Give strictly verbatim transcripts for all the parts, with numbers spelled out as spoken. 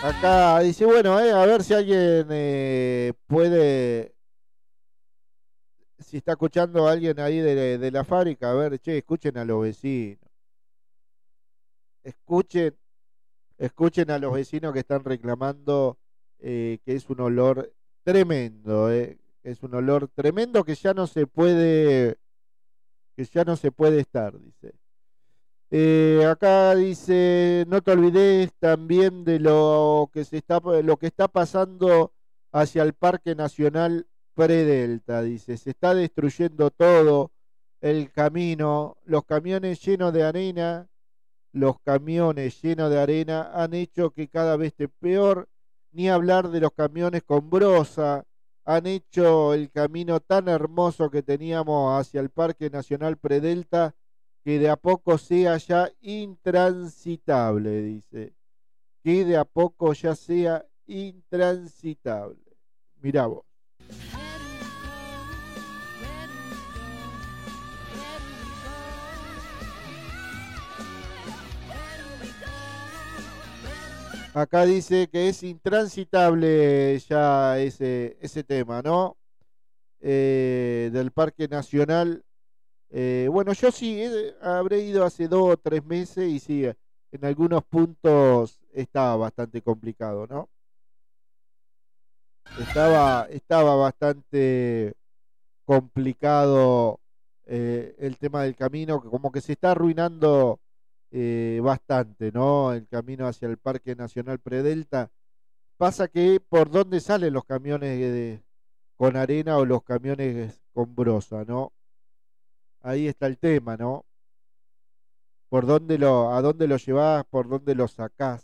Acá dice, bueno, eh, a ver si alguien eh, puede, si está escuchando a alguien ahí de, de la fábrica, a ver, che, escuchen a los vecinos, escuchen, escuchen a los vecinos que están reclamando eh, que es un olor tremendo, eh, es un olor tremendo que ya no se puede, que ya no se puede estar, dice. Eh, acá dice, no te olvides también de lo que se está, lo que está pasando hacia el Parque Nacional Predelta, dice, se está destruyendo todo, el camino, los camiones llenos de arena, los camiones llenos de arena han hecho que cada vez esté peor, ni hablar de los camiones con broza, han hecho el camino tan hermoso que teníamos hacia el Parque Nacional Predelta que de a poco sea ya intransitable, dice, que de a poco ya sea intransitable. Mirá vos. Acá dice que es intransitable ya ese, ese tema, ¿no? Eh, del Parque Nacional. Eh, bueno, yo sí, eh, habré ido hace dos o tres meses y sí, en algunos puntos estaba bastante complicado, ¿no? Estaba, estaba bastante complicado eh, el tema del camino, que como que se está arruinando eh, bastante, ¿no? El camino hacia el Parque Nacional Predelta. Pasa que por dónde salen los camiones de- con arena o los camiones con brosa, ¿no? Ahí está el tema, ¿no? Por dónde lo, a dónde lo llevás, por dónde lo sacás.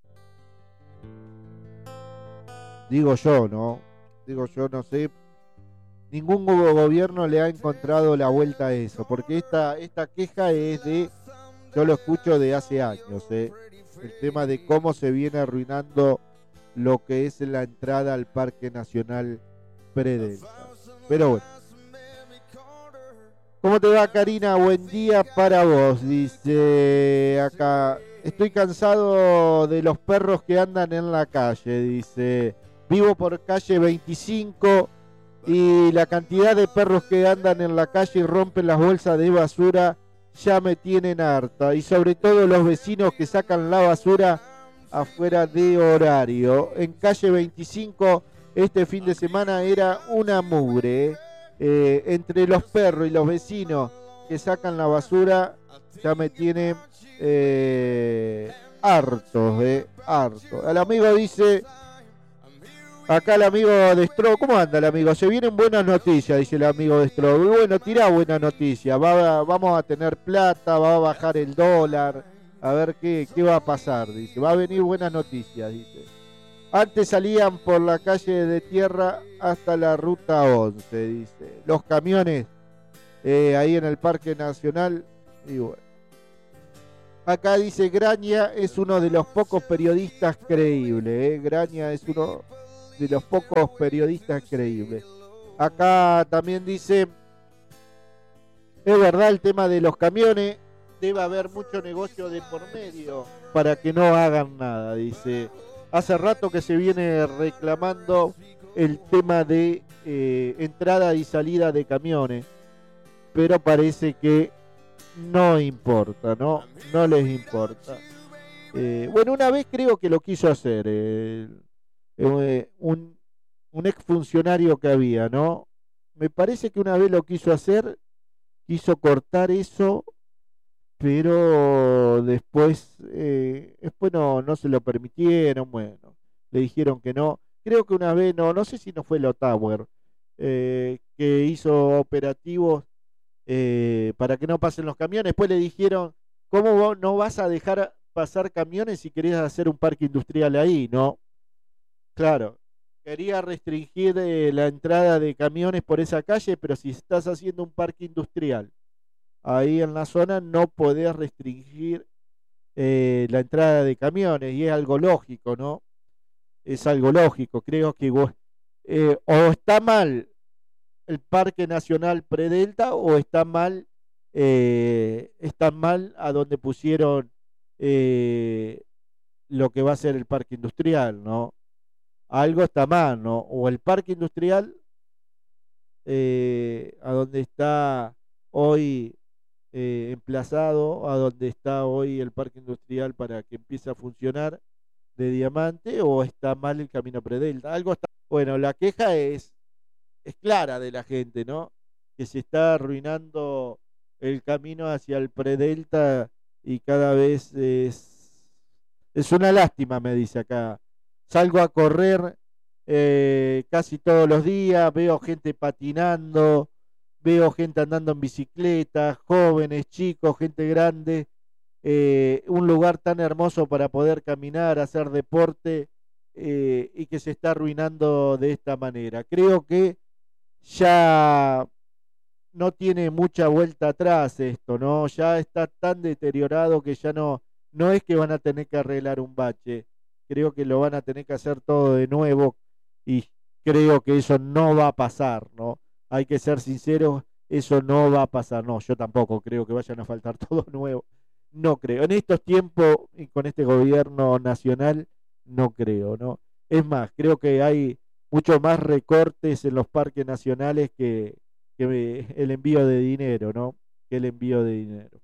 Digo yo, ¿no? Digo yo, no sé. Ningún go- gobierno le ha encontrado la vuelta a eso, porque esta, esta queja es de, yo lo escucho de hace años, ¿eh? El tema de cómo se viene arruinando lo que es la entrada al Parque Nacional Predelta. Pero bueno. ¿Cómo te va, Karina? Buen día para vos. Dice acá, estoy cansado de los perros que andan en la calle. Dice, vivo por calle veinticinco y la cantidad de perros que andan en la calle y rompen las bolsas de basura ya me tienen harta. Y sobre todo los vecinos que sacan la basura afuera de horario. En calle veinticinco este fin de semana era una mugre. ¿eh? Eh, entre los perros y los vecinos que sacan la basura ya me tienen eh, hartos, eh, hartos. El amigo dice, acá el amigo de Stroh, ¿cómo anda el amigo? Se vienen buenas noticias, dice el amigo de Stroh. Y bueno, tirá buena noticia, va, vamos a tener plata, va a bajar el dólar, a ver qué, qué va a pasar, dice, va a venir buenas noticias, dice. Antes salían por la calle de tierra hasta la ruta once, dice. Los camiones eh, ahí en el Parque Nacional. Y bueno. Acá dice, Graña es uno de los pocos periodistas creíbles. ¿eh? Graña es uno de los pocos periodistas creíbles. Acá también dice, es verdad el tema de los camiones. Debe haber mucho negocio de por medio para que no hagan nada, dice. Hace rato que se viene reclamando el tema de eh, entrada y salida de camiones, pero parece que no importa, ¿no? No les importa. Eh, bueno, una vez creo que lo quiso hacer eh, eh, un, un exfuncionario que había, ¿no? Me parece que una vez lo quiso hacer, quiso cortar eso, pero después, eh, después no, no se lo permitieron, bueno, le dijeron que no. Creo que una vez, no, no sé si no fue lo Tower, eh, que hizo operativos eh, para que no pasen los camiones. Después le dijeron, ¿cómo vos no vas a dejar pasar camiones si querés hacer un parque industrial ahí? No, claro. Quería restringir eh, la entrada de camiones por esa calle, pero si estás haciendo un parque industrial ahí en la zona no podés restringir eh, la entrada de camiones y es algo lógico, ¿no? Es algo lógico, creo que vos, eh, o está mal el Parque Nacional Predelta o está mal, eh, está mal a donde pusieron eh, lo que va a ser el parque industrial, ¿no? Algo está mal, ¿no? O el parque industrial, eh, a donde está hoy eh, emplazado, a donde está hoy el parque industrial para que empiece a funcionar de Diamante, o está mal el camino Predelta. Algo está. Bueno, la queja es, es clara de la gente, ¿no? Que se está arruinando el camino hacia el Predelta y cada vez es, es una lástima, me dice acá. Salgo a correr eh, casi todos los días, veo gente patinando, veo gente andando en bicicleta, jóvenes, chicos, gente grande, eh, un lugar tan hermoso para poder caminar, hacer deporte, eh, y que se está arruinando de esta manera. Creo que ya no tiene mucha vuelta atrás esto, ¿no? Ya está tan deteriorado que ya no, no es que van a tener que arreglar un bache, creo que lo van a tener que hacer todo de nuevo y creo que eso no va a pasar, ¿no? Hay que ser sinceros, eso no va a pasar, no, yo tampoco creo que vayan a faltar todo nuevo, no creo. En estos tiempos y con este gobierno nacional, no creo, ¿no? Es más, creo que hay mucho más recortes en los parques nacionales que, que el envío de dinero, ¿no? Que el envío de dinero.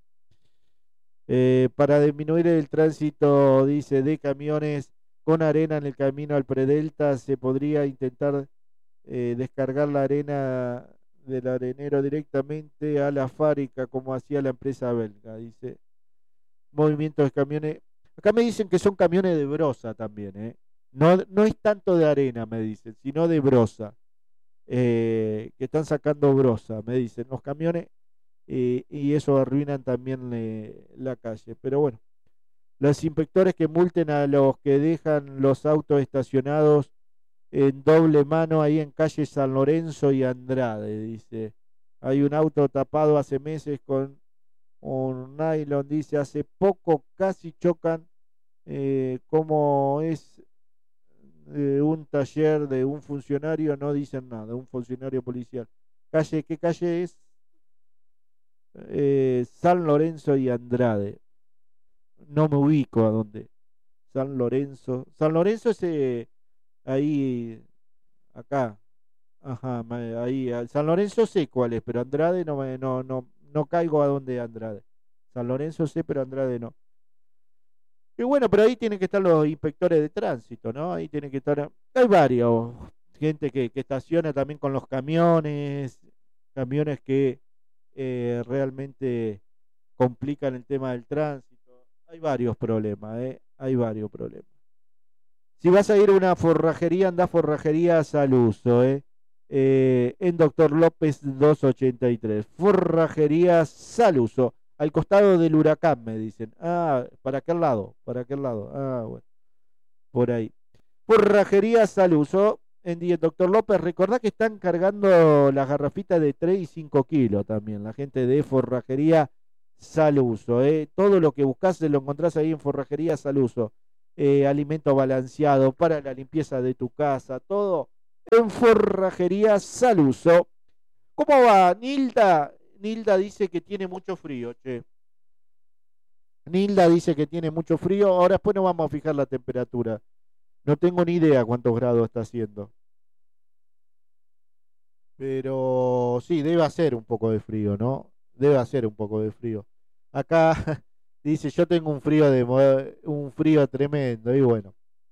Eh, para disminuir el tránsito, dice, de camiones con arena en el camino al Predelta, se podría intentar eh, descargar la arena del arenero directamente a la fábrica, como hacía la empresa belga, dice. Movimiento de camiones. Acá me dicen que son camiones de broza también, ¿eh? No, no es tanto de arena, me dicen, sino de broza. Eh, que están sacando broza, me dicen los camiones, eh, y eso arruinan también eh, la calle. Pero bueno, los inspectores que multen a los que dejan los autos estacionados en doble mano ahí en calle San Lorenzo y Andrade, dice. Hay un auto tapado hace meses con un nylon, dice, hace poco casi chocan, eh, como es eh, un taller de un funcionario, no dicen nada, un funcionario policial. Calle, ¿qué calle es? Eh, San Lorenzo y Andrade. No me ubico a dónde. San Lorenzo. San Lorenzo es eh, ahí, acá. Ajá, ma- ahí. ah, San Lorenzo sé cuál es, pero Andrade no, me- no, no, no caigo a dónde Andrade. San Lorenzo sé, pero Andrade no. Y bueno, pero ahí tienen que estar los inspectores de tránsito, ¿no? Ahí tienen que estar. Hay varios. Gente que, que estaciona también con los camiones. Camiones que eh, realmente complican el tema del tránsito. Hay varios problemas, ¿eh? Hay varios problemas. Si vas a ir a una forrajería, anda a forrajerías al uso, ¿eh? Eh, en Doctor López doscientos ochenta y tres. Forrajerías al uso. Al costado del huracán, me dicen. Ah, ¿para aquel lado? ¿Para aquel lado? Ah, bueno, por ahí. Forrajerías al uso. En Día Doctor López, recordá que están cargando las garrafitas de tres y cinco kilos también. La gente de Forrajería Saluso, ¿eh? Todo lo que buscas lo encontrás ahí en Forrajería Saluso. Eh, alimento balanceado para la limpieza de tu casa, todo en Forrajería Saluso. ¿Cómo va, Nilda? Nilda dice que tiene mucho frío, che. Nilda dice que tiene mucho frío. Ahora después nos vamos a fijar la temperatura. No tengo ni idea cuántos grados está haciendo. Pero sí, debe hacer un poco de frío, ¿no? Debe hacer un poco de frío. Acá dice, yo tengo un frío de mo- un frío tremendo y bueno,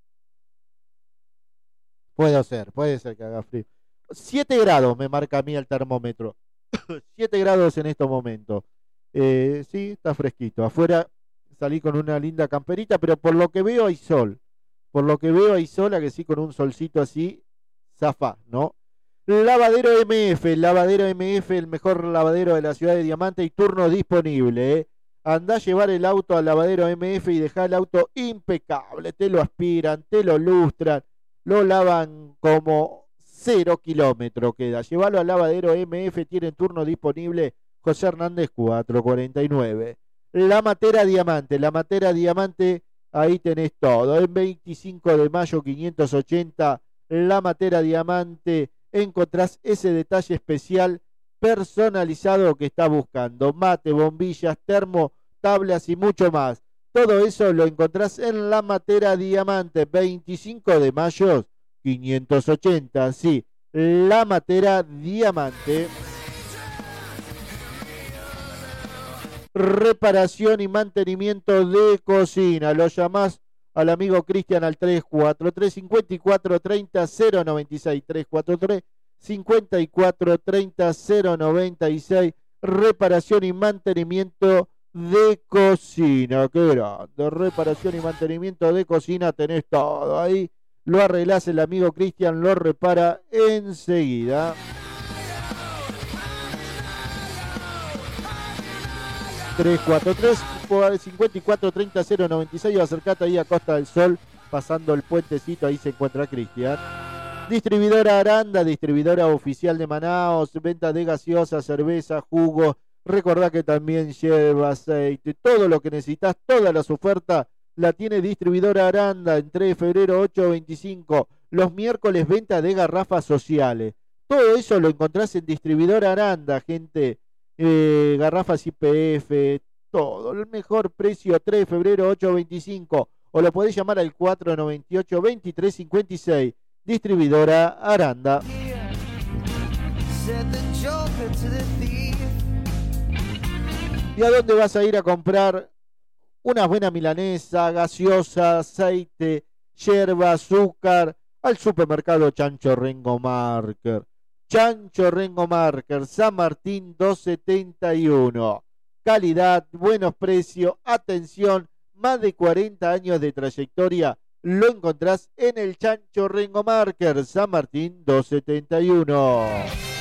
puede ser, puede ser que haga frío. Siete grados me marca a mí el termómetro. Siete grados en estos momentos. Eh, sí, está fresquito. Afuera salí con una linda camperita, pero por lo que veo hay sol. Por lo que veo hay sol, a que sí, con un solcito así, zafa, ¿no? Lavadero M F, lavadero M F, el mejor lavadero de la ciudad de Diamante y turno disponible, ¿eh? Andá a llevar el auto al lavadero M F y dejá el auto impecable. Te lo aspiran, te lo lustran, lo lavan como cero kilómetro queda. Llévalo al lavadero M F, tienen turno disponible. José Hernández cuatrocientos cuarenta y nueve. La Matera Diamante, la Matera Diamante, ahí tenés todo. En veinticinco de mayo quinientos ochenta, la Matera Diamante, encontrás ese detalle especial personalizado que está buscando. Mate, bombillas, termo, tablas y mucho más. Todo eso lo encontrás en La Matera Diamante, veinticinco de mayo, quinientos ochenta. Sí, La Matera Diamante. Reparación y mantenimiento de cocina. Lo llamás al amigo Cristian al tres cuatro tres, cinco cuatro tres cero, cero nueve seis. tres cuatro tres, cinco cuatro tres cero, cero nueve seis. Reparación y mantenimiento de cocina. Qué grande. Reparación y mantenimiento de cocina. Tenés todo ahí. Lo arreglás, el amigo Cristian lo repara enseguida. tres cuatro tres, cinco cuatro tres cero, cero nueve seis. Acercate ahí a Costa del Sol, pasando el puentecito, ahí se encuentra Cristian. Distribuidora Aranda, distribuidora oficial de Manaos, venta de gaseosa, cerveza, jugo. Recordá que también lleva aceite, todo lo que necesitas, todas las ofertas la tiene Distribuidora Aranda en tres de febrero ocho veinticinco. Los miércoles venta de garrafas sociales. Todo eso lo encontrás en Distribuidora Aranda, gente. Eh, garrafas I P F, todo, el mejor precio, tres de febrero ocho veinticinco. O lo podés llamar al cuatro nueve ocho, veintitrés cincuenta y seis. Distribuidora Aranda. ¿Y a dónde vas a ir a comprar una buena milanesa, gaseosa, aceite, yerba, azúcar? Al supermercado Chancho Rengo Marker. Chancho Rengo Marker, San Martín doscientos setenta y uno. Calidad, buenos precios, atención, más de cuarenta años de trayectoria. Lo encontrás en el Chancho Rengo Marker, San Martín doscientos setenta y uno.